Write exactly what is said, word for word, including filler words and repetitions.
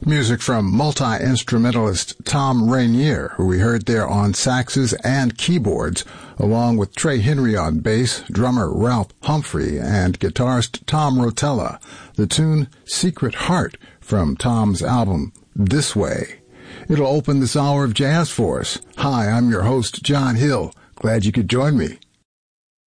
Music from multi-instrumentalist Tom Rainier, who we heard there on saxes and keyboards, along with Trey Henry on bass, drummer Ralph Humphrey, and guitarist Tom Rotella. The tune Secret Heart from Tom's album This Way. It'll open this hour of jazz for us. Hi, I'm your host, John Hill. Glad you could join me.